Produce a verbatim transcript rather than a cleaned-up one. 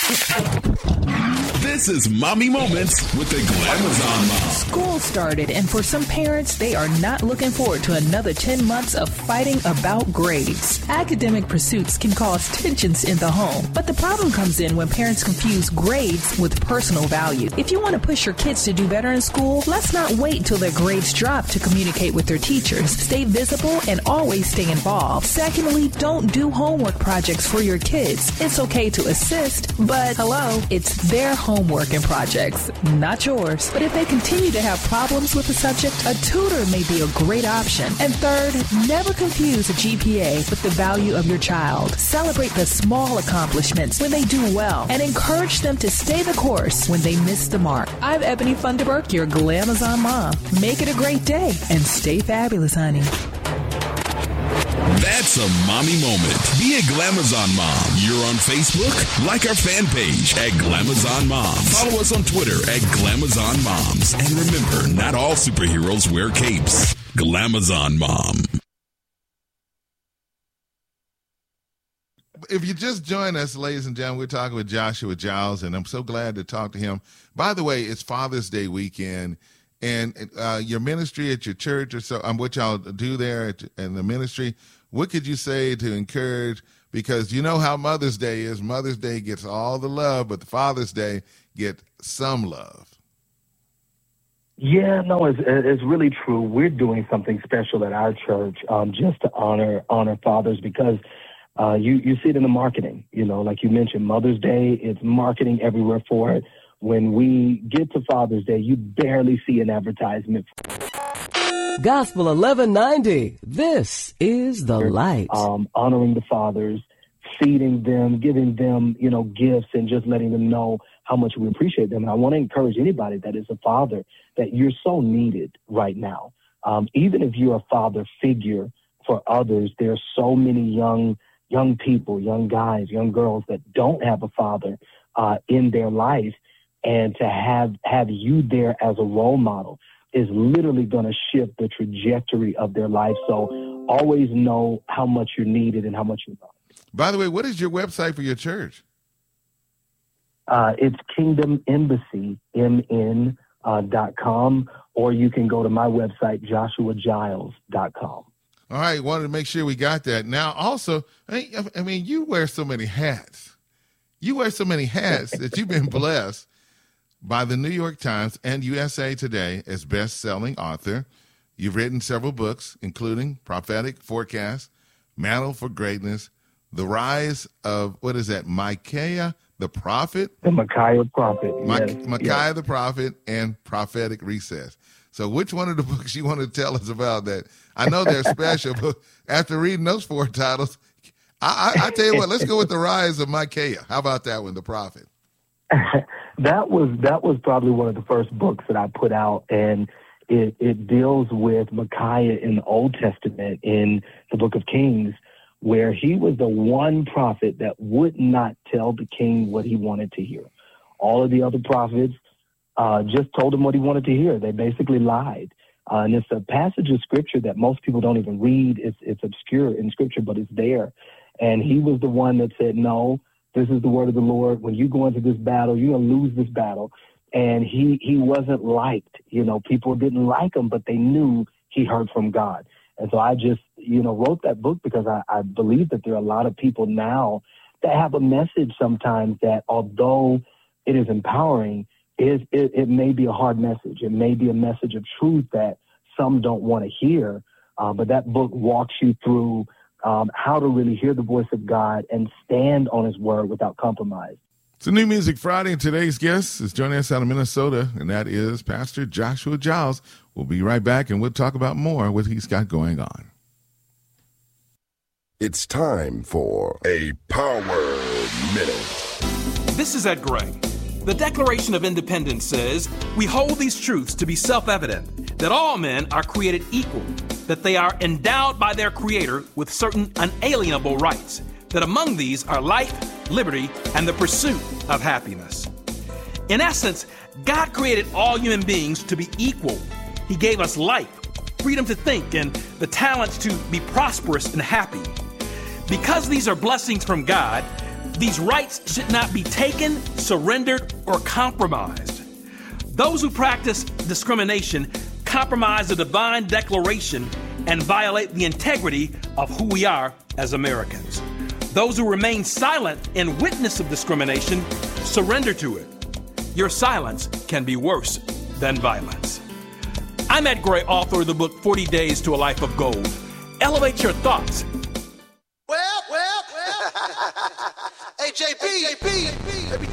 This is Mommy Moments with the Glamazon Mom. School started, and for some parents, they are not looking forward to another ten months of fighting about grades. Academic pursuits can cause tensions in the home, but the problem comes in when parents confuse grades with personal value. If you want to push your kids to do better in school, let's not wait until their grades drop to communicate with their teachers. Stay visible and always stay involved. Secondly, don't do homework projects for your kids. It's okay to assist, but hello, it's their homework and projects, not yours. But if they continue to have problems with the subject, a tutor may be a great option. And third, never confuse a G P A with the value of your child. Celebrate the small accomplishments when they do well and encourage them to stay the course when they miss the mark. I'm Ebony Funderburk, your Glamazon mom. Make it a great day and stay fabulous, honey. That's a mommy moment. Be a Glamazon mom. You're on Facebook? Like our fan page at Glamazon Moms. Follow us on Twitter at Glamazon Moms. And remember, not all superheroes wear capes. Glamazon Mom. If you just join us, ladies and gentlemen, we're talking with Joshua Giles, and I'm so glad to talk to him. By the way, it's Father's Day weekend. And uh, your ministry at your church or so, um, what y'all do there at, in the ministry, what could you say to encourage? Because you know how Mother's Day is. Mother's Day gets all the love, but the Father's Day get some love. Yeah, no, it's, it's really true. We're doing something special at our church um, just to honor honor fathers because uh, you, you see it in the marketing. You know, like you mentioned, Mother's Day, it's marketing everywhere for it. When we get to Father's Day, you barely see an advertisement. Gospel eleven ninety. This is the light. Um, honoring the fathers, feeding them, giving them, you know, gifts, and just letting them know how much we appreciate them. And I want to encourage anybody that is a father that you're so needed right now. Um, even if you're a father figure for others, there are so many young young people, young guys, young girls that don't have a father uh, in their life. And to have, have you there as a role model is literally going to shift the trajectory of their life. So always know how much you're needed and how much you love. By the way, what is your website for your church? Uh, it's Kingdom Embassy, M N uh, dot com, or you can go to my website, Joshua Giles dot com. All right, wanted to make sure we got that. Now, also, I mean, you wear so many hats. You wear so many hats that you've been blessed by the New York Times and U S A Today as best-selling author. You've written several books, including Prophetic Forecast, Mantle for Greatness, The Rise of, what is that, Micaiah the Prophet? The Micaiah Prophet. My, yes, Micaiah yes. the Prophet and Prophetic Recess. So which one of the books you want to tell us about that? I know they're special, but after reading those four titles, I, I, I tell you what, let's go with The Rise of Micaiah. How about that one, The Prophet? That was that was probably one of the first books that I put out, and it, it deals with Micaiah in the Old Testament in the Book of Kings, where he was the one prophet that would not tell the king what he wanted to hear. All of the other prophets uh, just told him what he wanted to hear. They basically lied. Uh, and it's a passage of Scripture that most people don't even read. It's, it's obscure in Scripture, but it's there. And he was the one that said, no, this is the word of the Lord. When you go into this battle, you're going to lose this battle. And he, he wasn't liked. You know, people didn't like him, but they knew he heard from God. And so I just, you know, wrote that book because I, I believe that there are a lot of people now that have a message sometimes that, although it is empowering, it, it, it may be a hard message. It may be a message of truth that some don't want to hear. Uh, but that book walks you through Um, how to really hear the voice of God and stand on his word without compromise. It's a New Music Friday, and today's guest is joining us out of Minnesota, and that is Pastor Joshua Giles. We'll be right back, and we'll talk about more what he's got going on. It's time for a Power Minute. This is Ed Gray. The Declaration of Independence says, we hold these truths to be self-evident, that all men are created equal, that they are endowed by their Creator with certain unalienable rights, that among these are life, liberty, and the pursuit of happiness. In essence, God created all human beings to be equal. He gave us life, freedom to think, and the talent to be prosperous and happy. Because these are blessings from God, These rights should not be taken, surrendered, or compromised. Those who practice discrimination compromise the divine declaration and violate the integrity of who we are as Americans. Those who remain silent in witness of discrimination surrender to it. Your silence can be worse than violence. I'm Ed Gray, author of the book forty days to a Life of Gold. Elevate your thoughts. Well, well, well. Hey, J P, J P.